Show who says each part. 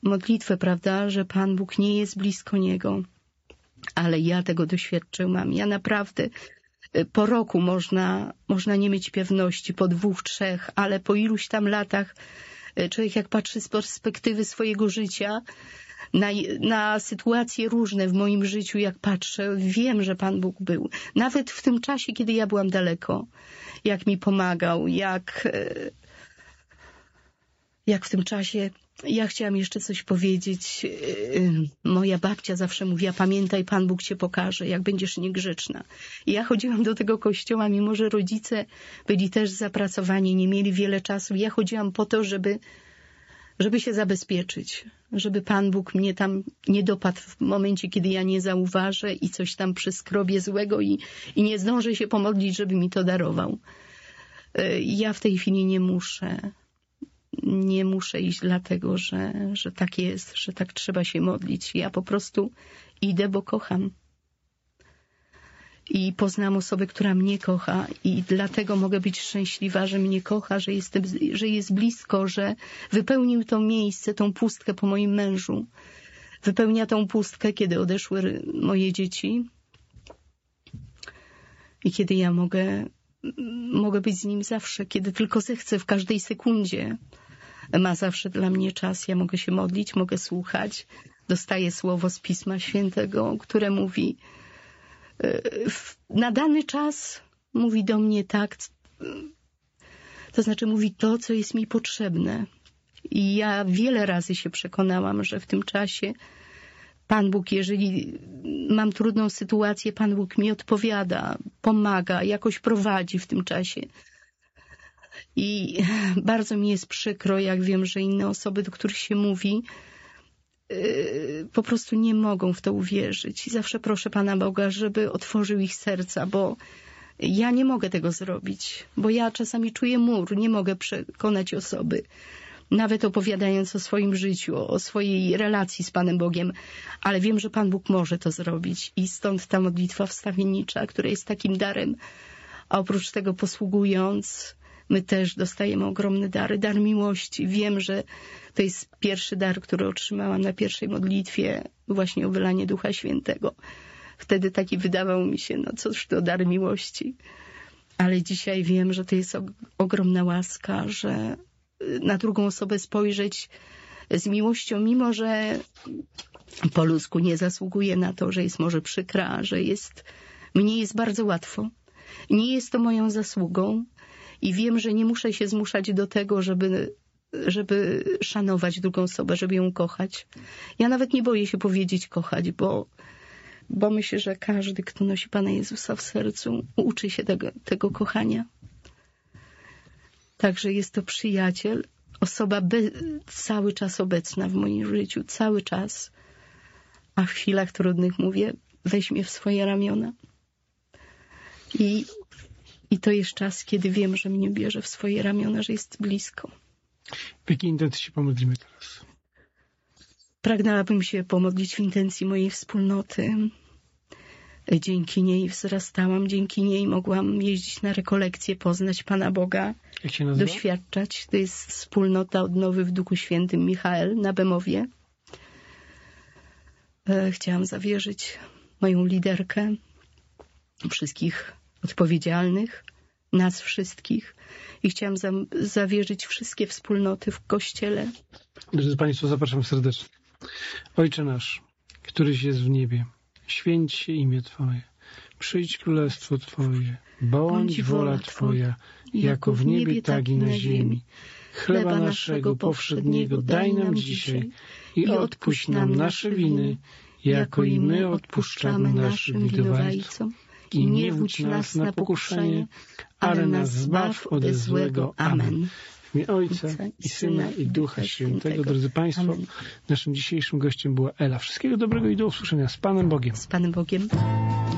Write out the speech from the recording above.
Speaker 1: modlitwę, prawda, że Pan Bóg nie jest blisko niego. Ale ja tego doświadczyłam. Ja naprawdę po roku można nie mieć pewności, po 2, 3, ale po iluś tam latach człowiek jak patrzy z perspektywy swojego życia na sytuacje różne w moim życiu, jak patrzę, wiem, że Pan Bóg był. Nawet w tym czasie, kiedy ja byłam daleko, jak mi pomagał, jak w tym czasie. Ja chciałam jeszcze coś powiedzieć. Moja babcia zawsze mówiła, pamiętaj, Pan Bóg cię pokaże, jak będziesz niegrzeczna. I ja chodziłam do tego kościoła, mimo że rodzice byli też zapracowani, nie mieli wiele czasu. Ja chodziłam po to, żeby się zabezpieczyć, żeby Pan Bóg mnie tam nie dopadł w momencie, kiedy ja nie zauważę i coś tam przyskrobię złego i nie zdążę się pomodlić, żeby mi to darował. Ja w tej chwili nie muszę iść dlatego, że tak jest, że tak trzeba się modlić. Ja po prostu idę, bo kocham. I poznam osobę, która mnie kocha i dlatego mogę być szczęśliwa, że mnie kocha, że jest blisko, że wypełnił to miejsce, tą pustkę po moim mężu. Wypełnia tą pustkę, kiedy odeszły moje dzieci i kiedy ja mogę być z nim zawsze, kiedy tylko zechcę, w każdej sekundzie. Ma zawsze dla mnie czas, ja mogę się modlić, mogę słuchać. Dostaję słowo z Pisma Świętego, które mówi na dany czas, mówi do mnie tak, to znaczy mówi to, co jest mi potrzebne. I ja wiele razy się przekonałam, że w tym czasie Pan Bóg, jeżeli mam trudną sytuację, Pan Bóg mi odpowiada, pomaga, jakoś prowadzi w tym czasie. I bardzo mi jest przykro, jak wiem, że inne osoby, do których się mówi, po prostu nie mogą w to uwierzyć. I zawsze proszę Pana Boga, żeby otworzył ich serca, bo ja nie mogę tego zrobić, bo ja czasami czuję mur, nie mogę przekonać osoby, nawet opowiadając o swoim życiu, o swojej relacji z Panem Bogiem, ale wiem, że Pan Bóg może to zrobić i stąd ta modlitwa wstawiennicza, która jest takim darem, a oprócz tego posługując, my też dostajemy ogromny dar miłości. Wiem, że to jest pierwszy dar, który otrzymałam na pierwszej modlitwie, właśnie o wylanie Ducha Świętego. Wtedy taki wydawał mi się, no cóż to dar miłości. Ale dzisiaj wiem, że to jest ogromna łaska, że na drugą osobę spojrzeć z miłością, mimo że po ludzku nie zasługuje na to, że jest może przykra, że mnie jest bardzo łatwo. Nie jest to moją zasługą i wiem, że nie muszę się zmuszać do tego, żeby szanować drugą osobę, żeby ją kochać. Ja nawet nie boję się powiedzieć kochać, bo myślę, że każdy, kto nosi Pana Jezusa w sercu, uczy się tego kochania. Także jest to przyjaciel, osoba cały czas obecna w moim życiu, cały czas. A w chwilach trudnych mówię, weź mnie w swoje ramiona. I to jest czas, kiedy wiem, że mnie bierze w swoje ramiona, że jest blisko.
Speaker 2: W jakiej intencji się pomodlimy teraz?
Speaker 1: Pragnęłabym się pomodlić w intencji mojej wspólnoty. Dzięki niej wzrastałam, dzięki niej mogłam jeździć na rekolekcje, poznać Pana Boga,
Speaker 2: jak się nazywa?
Speaker 1: Doświadczać. To jest wspólnota Odnowy w Duchu Świętym Michael na Bemowie. Chciałam zawierzyć moją liderkę, wszystkich odpowiedzialnych, nas wszystkich. I chciałam zawierzyć wszystkie wspólnoty w Kościele.
Speaker 2: Drodzy Państwo, zapraszam serdecznie. Ojcze nasz, któryś jest w niebie, święć się imię Twoje, przyjdź królestwo Twoje, bądź wola Twoja, jako w niebie, tak i na ziemi. Chleba naszego powszedniego daj nam dzisiaj i odpuść nam nasze winy, jako i my odpuszczamy naszym winowajcom. I nie wódź nas na pokuszenie, ale nas zbaw ode złego. Amen. W imię Ojca i Syna i Ducha Świętego. Drodzy Państwo,
Speaker 1: Amen.
Speaker 2: Naszym dzisiejszym gościem była Ela. Wszystkiego dobrego i do usłyszenia. Z Panem Bogiem.
Speaker 1: Z Panem Bogiem.